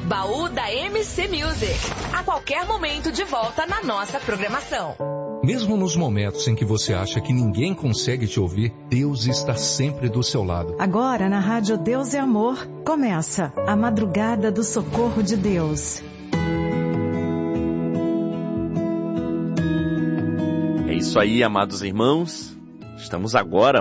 Baú da MC Music. A qualquer momento de volta na nossa programação. Mesmo nos momentos em que você acha que ninguém consegue te ouvir, Deus está sempre do seu lado. Agora na Rádio Deus é Amor, começa a Madrugada do Socorro de Deus. É isso aí, amados irmãos. Estamos agora,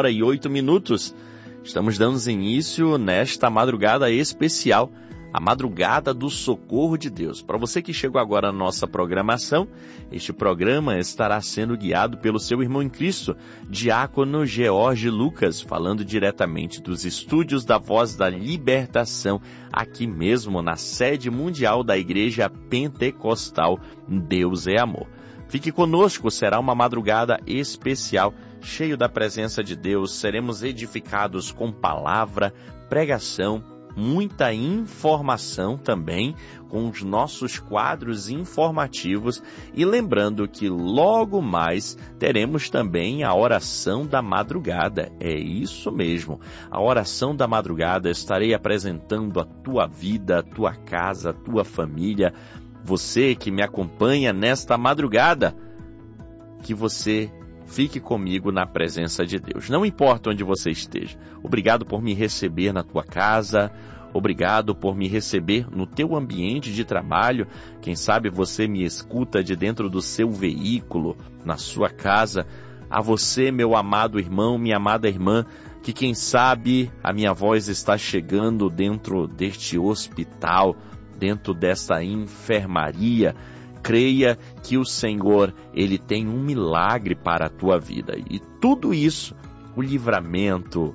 1h08. Estamos dando início nesta madrugada especial, a Madrugada do Socorro de Deus. Para você que chegou agora na nossa programação, este programa estará sendo guiado pelo seu irmão em Cristo, Diácono George Lucas, falando diretamente dos estúdios da Voz da Libertação, aqui mesmo na sede mundial da Igreja Pentecostal Deus é Amor. Fique conosco, será uma madrugada especial, cheio da presença de Deus. Seremos edificados com palavra, pregação, muita informação também, com os nossos quadros informativos. E lembrando que logo mais teremos também a oração da madrugada. É isso mesmo, a oração da madrugada. Estarei apresentando a tua vida, a tua casa, a tua família. Você que me acompanha nesta madrugada, que você fique comigo na presença de Deus. Não importa onde você esteja. Obrigado por me receber na tua casa. Obrigado por me receber no teu ambiente de trabalho. Quem sabe você me escuta de dentro do seu veículo, na sua casa. A você, meu amado irmão, minha amada irmã, que quem sabe a minha voz está chegando dentro deste hospital, dentro desta enfermaria. Creia que o Senhor, Ele tem um milagre para a tua vida. E tudo isso, o livramento,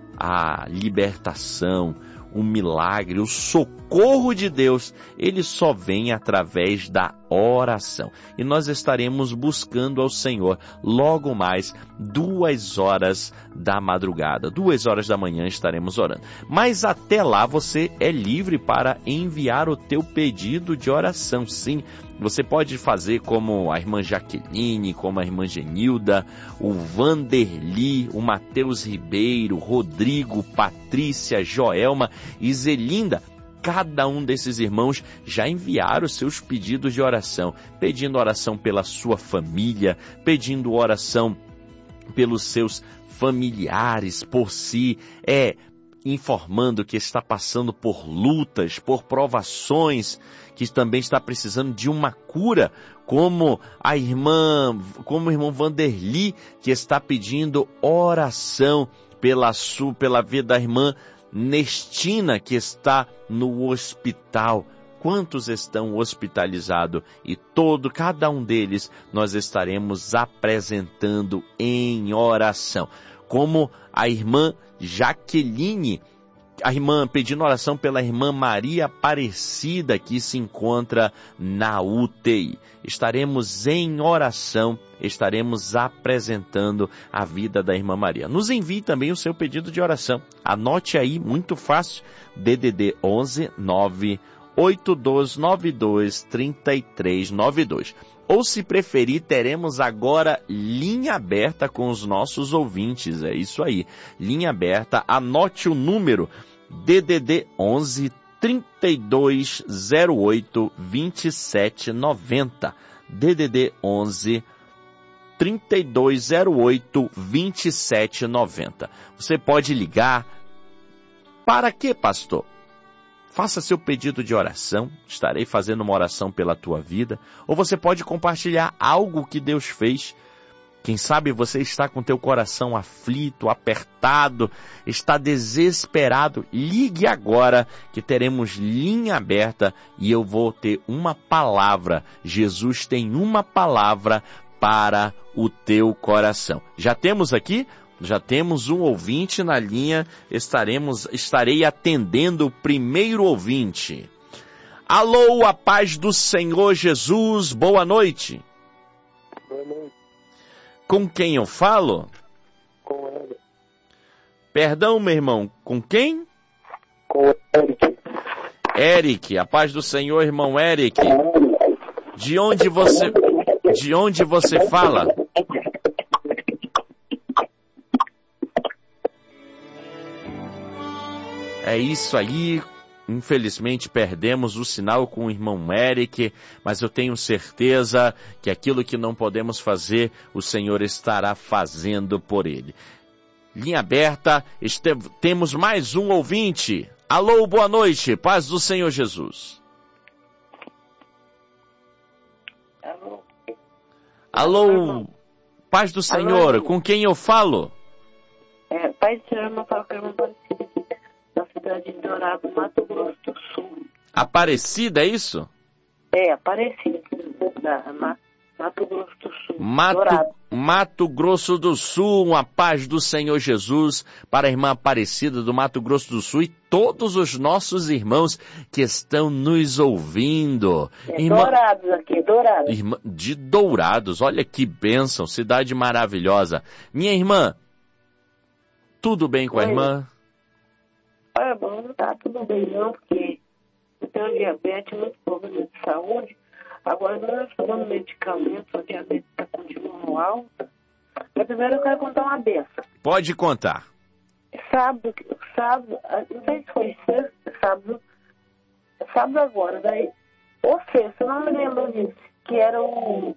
a libertação, o milagre, o socorro de Deus, ele só vem através da oração. E nós estaremos buscando ao Senhor logo mais 2 horas da madrugada. 2 horas da manhã estaremos orando. Mas até lá você é livre para enviar o teu pedido de oração. Sim, você pode fazer como a irmã Jaqueline, como a irmã Genilda, o Vanderli, o Mateus Ribeiro, Rodrigo, Patrícia, Joelma e Zelinda. Cada um desses irmãos já enviaram os seus pedidos de oração, pedindo oração pela sua família, pedindo oração pelos seus familiares, por si, informando que está passando por lutas, por provações, que também está precisando de uma cura, como o irmão Vanderli, que está pedindo oração pela vida da irmã Nestina, que está no hospital. Quantos estão hospitalizados? E cada um deles nós estaremos apresentando em oração. Como a irmã Jaqueline, a irmã pedindo oração pela irmã Maria Aparecida, que se encontra na UTI. Estaremos em oração, estaremos apresentando a vida da irmã Maria. Nos envie também o seu pedido de oração. Anote aí, muito fácil, DDD 11 98292 3392. Ou, se preferir, teremos agora linha aberta com os nossos ouvintes. É isso aí, linha aberta. Anote o número DDD 11 3208 2790. DDD 11 3208 2790. Você pode ligar. Para quê, pastor? Faça seu pedido de oração, estarei fazendo uma oração pela tua vida, ou você pode compartilhar algo que Deus fez. Quem sabe você está com teu coração aflito, apertado, está desesperado. Ligue agora que teremos linha aberta e eu vou ter uma palavra. Jesus tem uma palavra para o teu coração. Já temos aqui? Já temos um ouvinte na linha, estarei atendendo o primeiro ouvinte. Alô, a paz do Senhor Jesus, boa noite. Boa noite. Com quem eu falo? Com Eric. Perdão, meu irmão, com quem? Com Eric. Eric, a paz do Senhor, irmão Eric. De onde você fala? É isso aí, infelizmente perdemos o sinal com o irmão Eric, mas eu tenho certeza que aquilo que não podemos fazer, o Senhor estará fazendo por ele. Linha aberta, temos mais um ouvinte. Alô, boa noite, paz do Senhor Jesus. Alô, paz do Senhor, com quem eu falo? Pai do Senhor, não falo que eu não Aparecida aqui, da cidade de Dourado, Mato Grosso do Sul. Aparecida, é isso? Aparecida, da Mato Grosso do Sul. Mato Grosso do Sul, a paz do Senhor Jesus para a irmã Aparecida do Mato Grosso do Sul e todos os nossos irmãos que estão nos ouvindo. Dourados aqui, Dourados. Irmã de Dourados, olha que bênção, cidade maravilhosa. Minha irmã, tudo bem com a irmã? Olha, bom, não tá tudo bem não, porque eu tenho diabetes, muito problema de saúde. Agora eu estou dando medicamento, a diabetes está continuando alta. Mas primeiro eu quero contar uma benção. Pode contar. Sábado, não sei se foi sexta, sábado agora, daí, ou sexta, eu não me lembro disso, que era o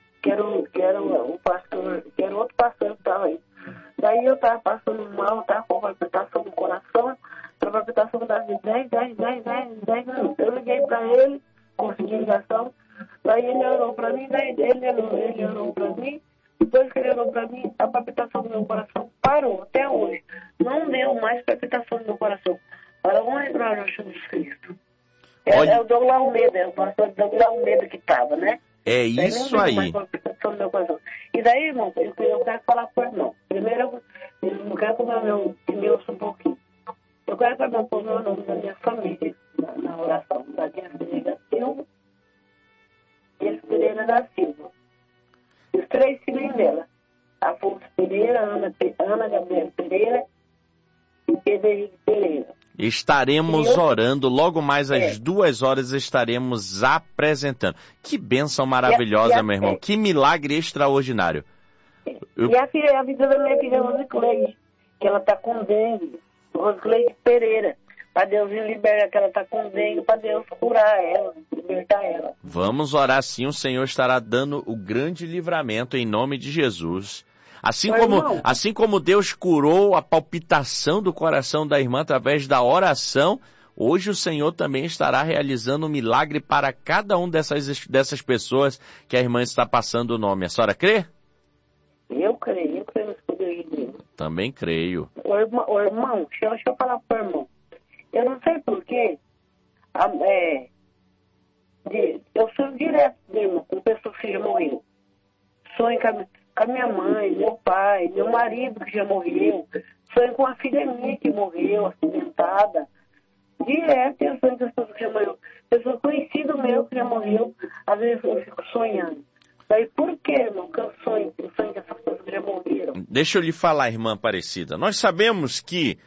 pastor, que era outro pastor que estava aí. Daí eu estava passando mal, estava com palpitação no coração, a palpitação das 10 minutos. Eu liguei para ele, consegui ligação, daí ele orou para mim, ele orou para mim, depois que ele orou para mim, a palpitação do meu coração parou até hoje. Não deu mais palpitação do meu coração. Para onde entrar no Jesus Cristo? É o Douglas Almeida, é o pastor Douglas Almeida que estava, né? É isso aí. E daí, irmão, eu quero falar com o irmão. Primeiro, eu não quero comer me ouça um pouquinho. Eu quero pôr o meu nome da minha família na oração. Da minha filha da Silva e a Pereira da Silva. Os 3 filhos dela. Afonso Pereira, Ana Gabriela Pereira e Pedro Henrique Pereira. Estaremos orando, logo mais às 2 horas estaremos apresentando. Que bênção maravilhosa, meu irmão. Que milagre extraordinário. E a vida da minha filha Rosicleide, que ela está com dengue. Rosicleide Pereira. Para Deus liberar, que ela está com dengue, para Deus curar ela, libertar ela. Vamos orar sim, o Senhor estará dando o grande livramento em nome de Jesus. Assim como Deus curou a palpitação do coração da irmã através da oração, hoje o Senhor também estará realizando um milagre para cada um dessas pessoas que a irmã está passando o nome. A senhora crê? Eu creio nos poderes de Deus. Também creio. Ô irmão, deixa eu falar pro irmão. Eu não sei porquê, eu sonho direto, irmão, com pessoas que já morreram. Sonho com a minha mãe, meu pai, meu marido que já morreu. Sonho com a filha minha que morreu, acidentada. Direto eu sonho com as pessoas que já morreram. Pessoas conhecidas meu que já morreu, às vezes eu fico sonhando. Daí por que, irmão, que eu sonho com essas pessoas que já morreram? Deixa eu lhe falar, irmã Aparecida. Nós sabemos que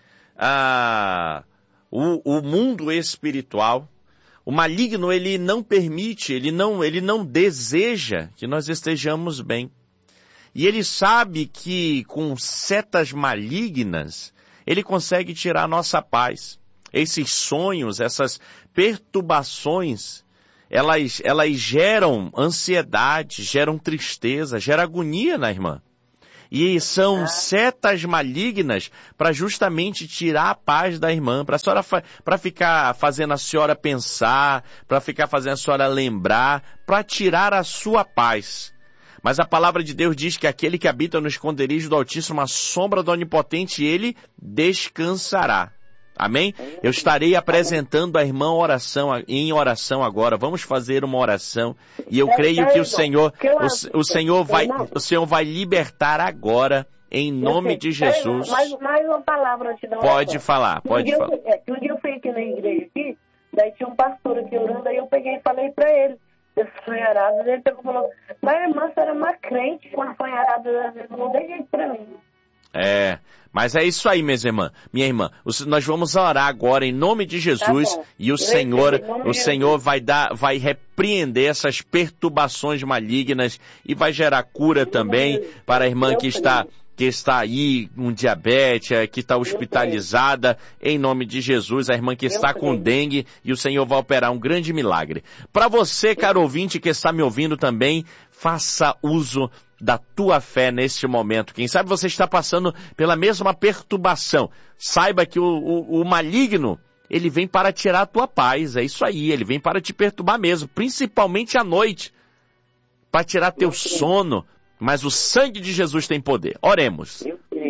o mundo espiritual, o maligno, ele não permite, ele não deseja que nós estejamos bem. E ele sabe que com setas malignas, ele consegue tirar a nossa paz. Esses sonhos, essas perturbações, elas geram ansiedade, geram tristeza, geram agonia na irmã. E são setas malignas para justamente tirar a paz da irmã, para ficar fazendo a senhora pensar, para ficar fazendo a senhora lembrar, para tirar a sua paz. Mas a palavra de Deus diz que aquele que habita no esconderijo do Altíssimo, a sombra do Onipotente, ele descansará. Amém? Eu estarei apresentando a irmã em oração agora. Vamos fazer uma oração. E eu creio que o Senhor vai libertar agora, em nome de Jesus. Mais uma palavra antes da oração. Pode falar. Um dia eu fui aqui na igreja, daí tinha um pastor aqui orando, aí eu peguei e falei pra ele. Sonharada, ele pegou e falou, mas a irmã, você era uma crente com a sonharada, não dei jeito pra mim. Mas é isso aí, minha irmã. Nós vamos orar agora em nome de Jesus, e o Senhor vai repreender essas perturbações malignas e vai gerar cura também para a irmã que que está aí com diabetes, que está hospitalizada, em nome de Jesus, a irmã que está com dengue, e o Senhor vai operar um grande milagre. Para você, caro ouvinte, que está me ouvindo também, faça uso da tua fé neste momento. Quem sabe você está passando pela mesma perturbação. Saiba que o maligno, ele vem para tirar a tua paz, é isso aí, ele vem para te perturbar mesmo, principalmente à noite, para tirar teu sono, mas o sangue de Jesus tem poder. Oremos.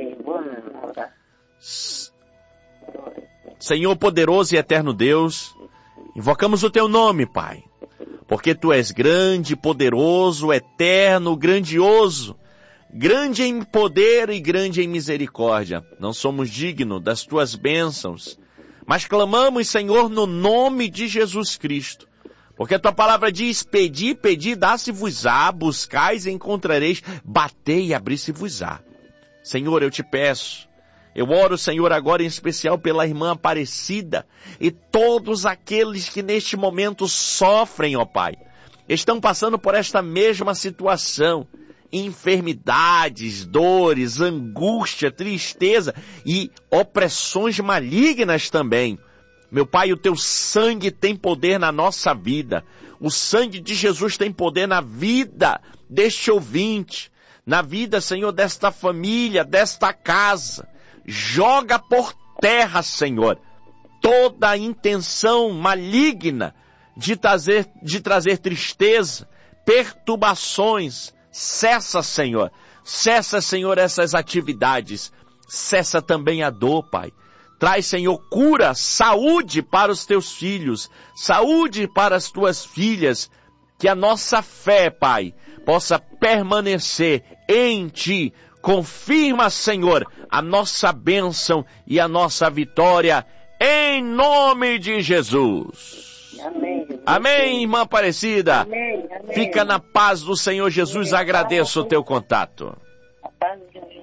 Senhor poderoso e eterno Deus, invocamos o teu nome, Pai, porque tu és grande, poderoso, eterno, grandioso, grande em poder e grande em misericórdia. Não somos dignos das tuas bênçãos, mas clamamos, Senhor, no nome de Jesus Cristo. Porque a tua palavra diz, pedi, pedi, dá-se-vos-á, buscais e encontrareis, batei e abri-se-vos-á. Senhor, eu te peço, eu oro, Senhor, agora em especial pela irmã Aparecida e todos aqueles que neste momento sofrem, ó Pai, estão passando por esta mesma situação, enfermidades, dores, angústia, tristeza e opressões malignas também. Meu Pai, o teu sangue tem poder na nossa vida. O sangue de Jesus tem poder na vida deste ouvinte, na vida, Senhor, desta família, desta casa. Joga por terra, Senhor, toda a intenção maligna de trazer tristeza, perturbações. Cessa, Senhor. Cessa, Senhor, essas atividades. Cessa também a dor, Pai. Traz, Senhor, cura, saúde para os teus filhos, saúde para as tuas filhas, que a nossa fé, Pai, possa permanecer em Ti. Confirma, Senhor, a nossa bênção e a nossa vitória, em nome de Jesus. Amém. Amém, irmã Aparecida. Amém. Fica na paz do Senhor Jesus. Agradeço o teu contato. A paz de Jesus.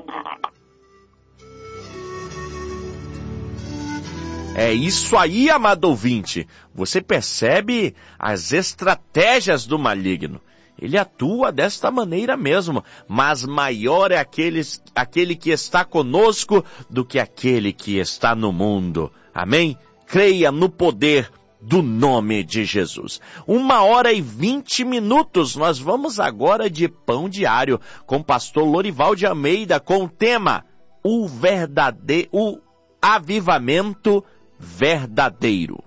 É isso aí, amado ouvinte. Você percebe as estratégias do maligno. Ele atua desta maneira mesmo, mas maior é aquele que está conosco do que aquele que está no mundo. Amém? Creia no poder do nome de Jesus. 1h20. Nós vamos agora de Pão Diário com o pastor Lorival de Almeida com o tema o avivamento verdadeiro.